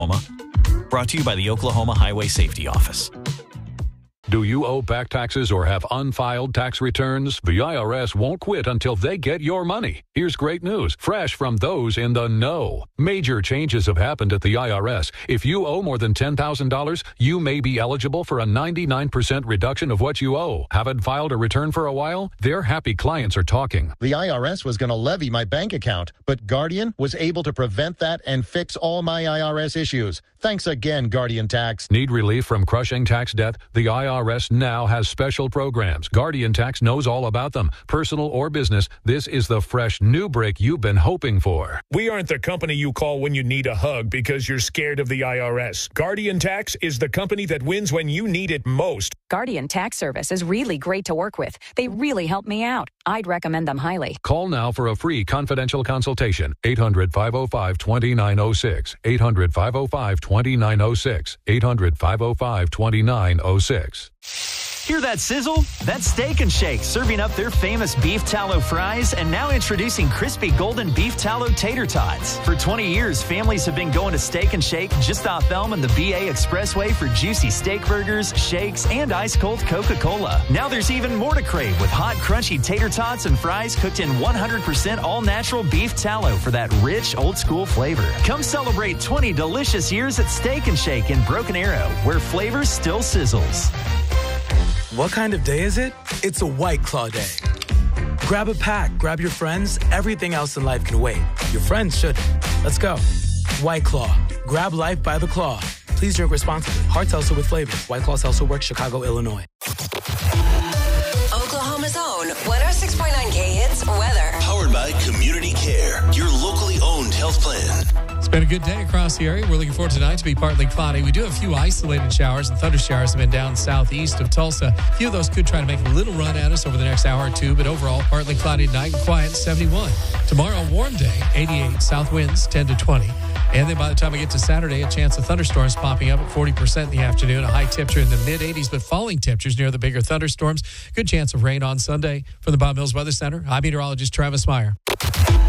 Brought to you by the Oklahoma Highway Safety Office. Do you owe back taxes or have unfiled tax returns? The IRS won't quit until they get your money. Here's great news, fresh from those in the know. Major changes have happened at the IRS. If you owe more than $10,000, you may be eligible for a 99% reduction of what you owe. Haven't filed a return for a while? Their happy clients are talking. The IRS was going to levy my bank account, but Guardian was able to prevent that and fix all my IRS issues. Thanks again, Guardian Tax. Need relief from crushing tax debt? The IRS now has special programs. Guardian Tax knows all about them. Personal or business, this is the fresh new break you've been hoping for. We aren't the company you call when you need a hug because you're scared of the IRS. Guardian Tax is the company that wins when you need it most. Guardian Tax Service is really great to work with. They really help me out. I'd recommend them highly. Call now for a free confidential consultation. 800-505-2906. 800-505-2906. 800-505-2906. Hear that sizzle? That's Steak and Shake serving up their famous beef tallow fries and now introducing crispy golden beef tallow tater tots. For 20 years, families have been going to Steak and Shake just off Elm and the BA Expressway for juicy steak burgers, shakes, and ice-cold Coca-Cola. Now there's even more to crave with hot, crunchy tater tots and fries cooked in 100% all-natural beef tallow for that rich, old-school flavor. Come celebrate 20 delicious years at Steak and Shake in Broken Arrow, where flavor still sizzles. What kind of day is it? It's a White Claw day. Grab a pack, grab your friends. Everything else in life can wait. Your friends shouldn't. Let's go. White Claw. Grab life by the claw. Please drink responsibly. Hard seltzer with flavor. White Claw Seltzer Works, Chicago, Illinois. Oklahoma's own 106.9K Hits weather. Powered by Community Care, your locally owned health plan. It's been a good day across the area. We're looking forward tonight to be partly cloudy. We do have a few isolated showers and thunder showers have been down southeast of Tulsa. A few of those could try to make a little run at us over the next hour or two, but overall, partly cloudy tonight and quiet, 71. Tomorrow, warm day, 88, south winds 10 to 20. And then by the time we get to Saturday, a chance of thunderstorms popping up at 40% in the afternoon, a high temperature in the mid-80s, but falling temperatures near the bigger thunderstorms. Good chance of rain on Sunday. From the Bob Mills Weather Center, I'm meteorologist Travis Meyer.